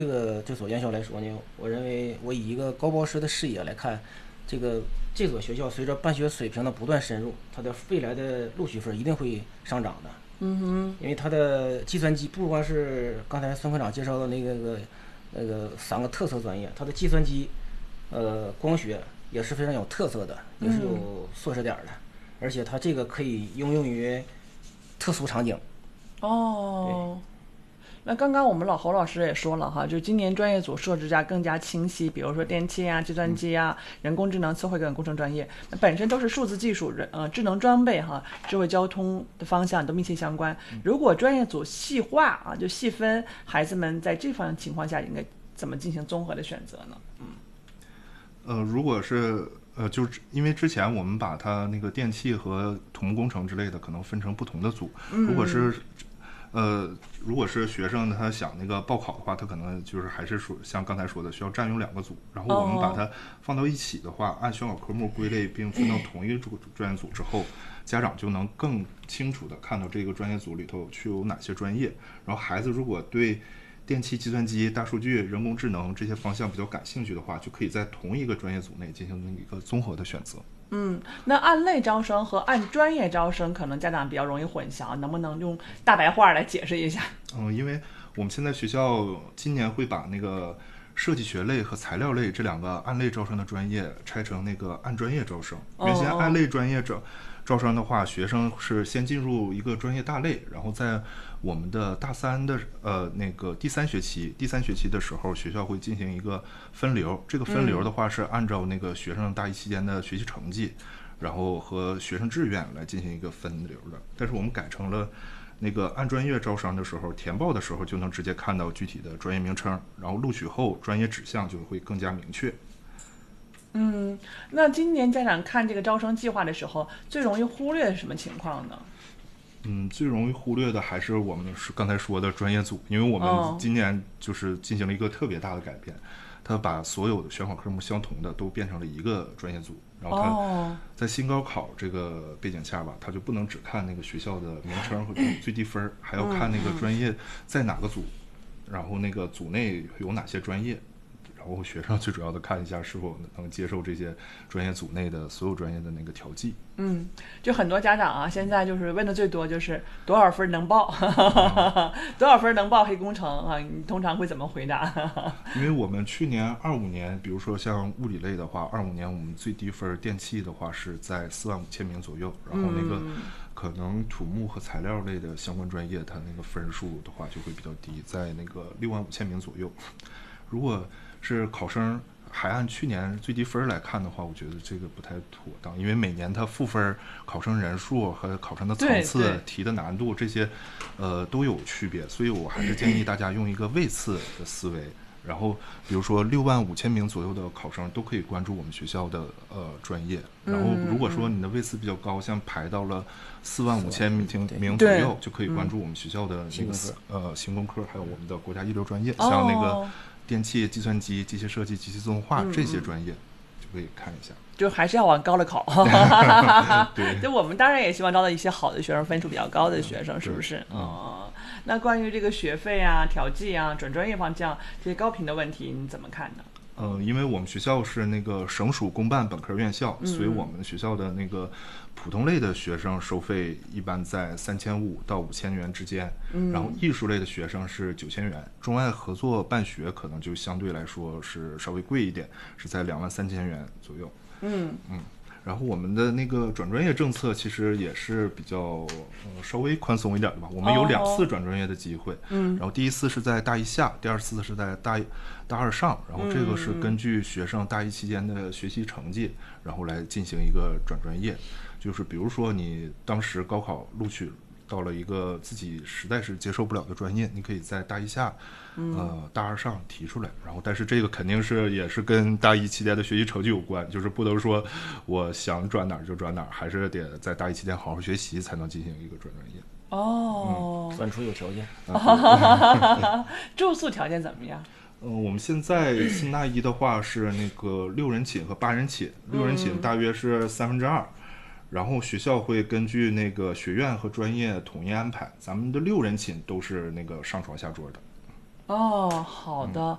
这所院校来说呢，我认为我以一个高博士的视野来看，这个这所学校随着办学水平的不断深入，它的未来的录取分一定会上涨的。因为它的计算机不光是刚才孙科长介绍的那个三个特色专业，它的计算机、光学也是非常有特色的，也是有硕士点的，而且它这个可以应用于特殊场景。 哦，那刚刚我们侯老师也说了哈，就今年专业组设置更加清晰，比如说电气啊、计算机啊、人工智能、测绘等工程专业，那本身都是数字技术、智能装备哈、智慧交通的方向都密切相关。如果专业组细化啊，就细分，孩子们在这方情况下应该怎么进行综合的选择呢？ 如果是就是因为之前我们把它那个电气和土木工程之类的可能分成不同的组，如果是学生他想那个报考的话，他可能就是还是说像刚才说的需要占用两个组，然后我们把它放到一起的话，按选考科目归类并分到同一个专业组之后，家长就能更清楚的看到这个专业组里头去有哪些专业，然后孩子如果对电气、计算机、大数据、人工智能这些方向比较感兴趣的话，就可以在同一个专业组内进行一个综合的选择。 那按类招生和按专业招生，可能家长比较容易混淆，能不能用大白话来解释一下？ 因为我们现在学校今年会把那个设计学类和材料类这两个按类招生的专业拆成那个按专业招生。原先按类专业招生的话，学生是先进入一个专业大类，然后在我们的大三的那个第三学期的时候，学校会进行一个分流。这个分流的话是按照那个学生大一期间的学习成绩，然后和学生志愿来进行一个分流的。但是我们改成了那个按专业招商的时候，填报的时候就能直接看到具体的专业名称，然后录取后专业指向就会更加明确。 那今年家长看这个招生计划的时候，最容易忽略的是什么情况呢？ 最容易忽略的还是我们刚才说的专业组，因为我们今年就是进行了一个特别大的改变，他把所有的选考科目相同的都变成了一个专业组，然后他在新高考这个背景下吧，他就不能只看那个学校的名称和最低分，还要看那个专业在哪个组，然后那个组内有哪些专业，然后学生最主要的看一下是否能接受这些专业组内的所有专业的那个调剂。 就很多家长啊，现在就是问的最多就是多少分能报，多少分能报黑工程啊？你通常会怎么回答？ 因为我们去年25年，比如说像物理类的话，25年我们最低分电气的话是在45000名左右，然后那个可能土木和材料类的相关专业，它那个分数的话就会比较低，在那个65000名左右。如果是考生还按去年最低分来看的话，我觉得这个不太妥当，因为每年它赋分、考生人数和考生的层次、题的难度这些，都有区别，所以我还是建议大家用一个位次的思维。然后，比如说65000名左右的考生都可以关注我们学校的专业。然后，如果说你的位次比较高，像排到了45000名左右，就可以关注我们学校的那个行工科，还有我们的国家一流专业，像那个电气、计算机、机械设计、机器自动化这些专业，就可以看一下。 就还是要往高了考。 对， 就我们当然也希望招到一些好的学生，分数比较高的学生，是不是？那关于这个学费啊、调剂啊、准专业方向这些高频的问题，你怎么看呢？ 因为我们学校是那个省属公办本科院校，所以我们学校的那个普通类的学生收费一般在3500到5000元之间，然后艺术类的学生是9000元，中外合作办学可能就相对来说是稍微贵一点，是在23000元左右。然后我们的那个转专业政策其实也是比较稍微宽松一点的吧，我们有2次转专业的机会，然后第一次是在大一下，第二次是在大二上，然后这个是根据学生大一期间的学习成绩，然后来进行一个转专业，就是比如说你当时高考录取到了一个自己实在是接受不了的专业，你可以在大一下大二上提出来，然后但是这个肯定是也是跟大一期间的学习成绩有关，就是不能说我想转哪儿就转哪儿，还是得在大一期间好好学习才能进行一个转专业。 专出有条件。 住宿条件怎么样？ 我们现在新大一的话是那个6人寝和8人寝，6人寝大约是2/3，然后学校会根据那个学院和专业统一安排，咱们的6人寝都是那个上床下桌的。 哦，好的。